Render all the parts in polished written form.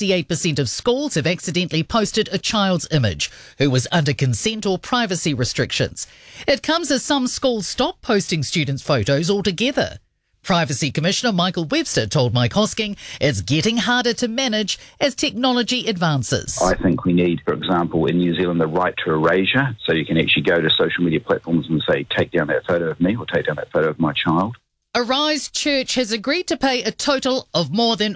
68% of schools have accidentally posted a child's image who was under consent or privacy restrictions. It comes as some schools stop posting students' photos altogether. Privacy Commissioner Michael Webster told Mike Hosking it's getting harder to manage as technology advances. I think we need, for example, in New Zealand, the right to erasure, so you can actually go to social media platforms and say, take down that photo of me or take down that photo of my child. Arise Church has agreed to pay a total of more than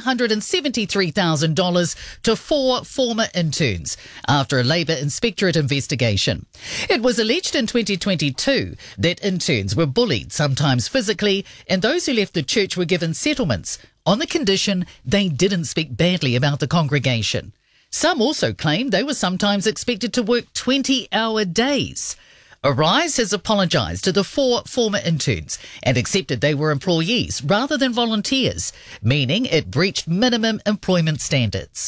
$173,000 to 4 former interns after a Labour inspectorate investigation. It was alleged in 2022 that interns were bullied, sometimes physically, and those who left the church were given settlements on the condition they didn't speak badly about the congregation. Some also claimed they were sometimes expected to work 20-hour days. Arise has apologised to the 4 former interns and accepted they were employees rather than volunteers, meaning it breached minimum employment standards.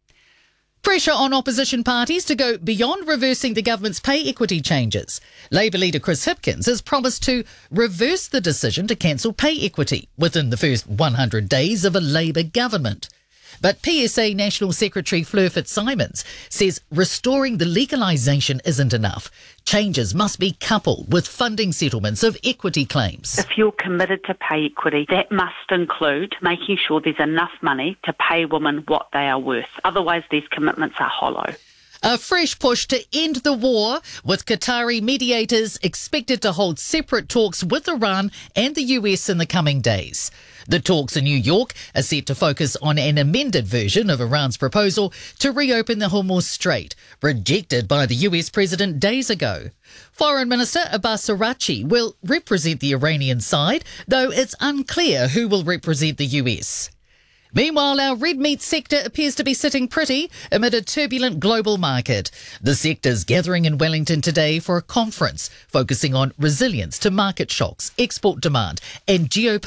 Pressure on opposition parties to go beyond reversing the government's pay equity changes. Labour leader Chris Hipkins has promised to reverse the decision to cancel pay equity within the first 100 days of a Labour government. But PSA National Secretary Fleur Fitzsimons says restoring the legalisation isn't enough. Changes must be coupled with funding settlements of equity claims. If you're committed to pay equity, that must include making sure there's enough money to pay women what they are worth. Otherwise, these commitments are hollow. A fresh push to end the war, with Qatari mediators expected to hold separate talks with Iran and the US in the coming days. The talks in New York are set to focus on an amended version of Iran's proposal to reopen the Hormuz Strait, rejected by the US president days ago. Foreign Minister Abbas Araghchi will represent the Iranian side, though it's unclear who will represent the US. Meanwhile, our red meat sector appears to be sitting pretty amid a turbulent global market. The sector's gathering in Wellington today for a conference focusing on resilience to market shocks, export demand and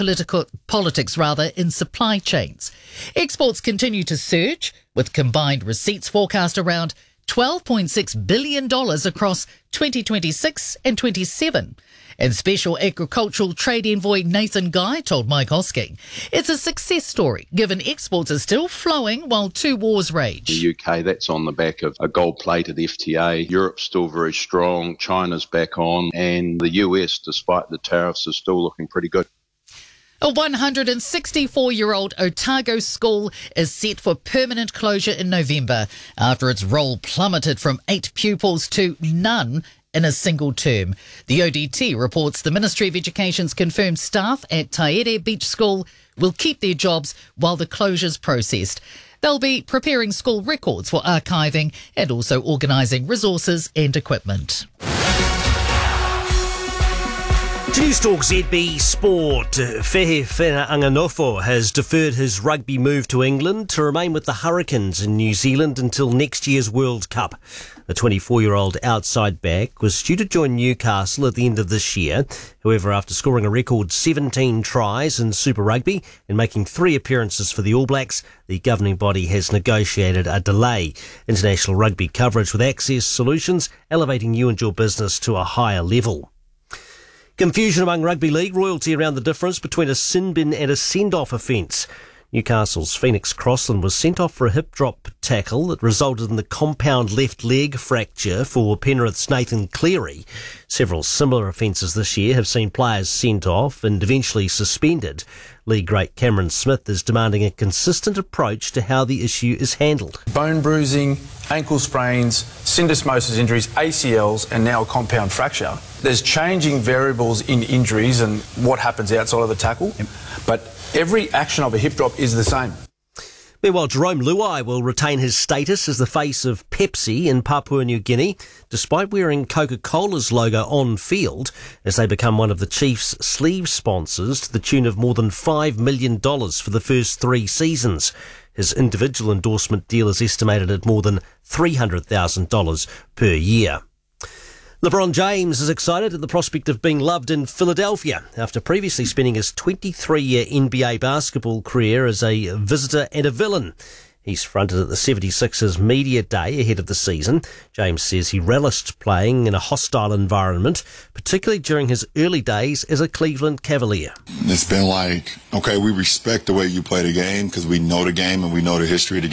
politics in supply chains. Exports continue to surge, with combined receipts forecast around $12.6 billion across 2026 and 27. And Special Agricultural Trade Envoy Nathan Guy told Mike Hosking it's a success story, given exports are still flowing while 2 wars rage. The UK, that's on the back of a gold-plated FTA. Europe's still very strong, China's back on, and the US, despite the tariffs, is still looking pretty good. A 164-year-old Otago school is set for permanent closure in November after its roll plummeted from 8 pupils to none in a single term. The ODT reports the Ministry of Education's confirmed staff at Taere Beach School will keep their jobs while the closure's processed. They'll be preparing school records for archiving and also organising resources and equipment. To Newstalk ZB Sport, Fehe Anganofo has deferred his rugby move to England to remain with the Hurricanes in New Zealand until next year's World Cup. The 24-year-old outside back was due to join Newcastle at the end of this year. However, after scoring a record 17 tries in Super Rugby and making 3 appearances for the All Blacks, the governing body has negotiated a delay. International rugby coverage with Access Solutions, elevating you and your business to a higher level. Confusion among rugby league royalty around the difference between a sin bin and a send-off offence. Newcastle's Phoenix Crossland was sent off for a hip drop tackle that resulted in the compound left leg fracture for Penrith's Nathan Cleary. Several similar offences this year have seen players sent off and eventually suspended. League great Cameron Smith is demanding a consistent approach to how the issue is handled. Bone bruising, ankle sprains, syndesmosis injuries, ACLs and now a compound fracture. There's changing variables in injuries and what happens outside of the tackle, but every action of a hip drop is the same. Meanwhile, Jerome Luai will retain his status as the face of Pepsi in Papua New Guinea, despite wearing Coca-Cola's logo on field, as they become one of the Chiefs' sleeve sponsors to the tune of more than $5 million for the first 3 seasons. His individual endorsement deal is estimated at more than $300,000 per year. LeBron James is excited at the prospect of being loved in Philadelphia after previously spending his 23-year NBA basketball career as a visitor and a villain. He's fronted at the 76ers Media Day ahead of the season. James says he relished playing in a hostile environment, particularly during his early days as a Cleveland Cavalier. It's been like, okay, we respect the way you play the game because we know the game and we know the history of the game.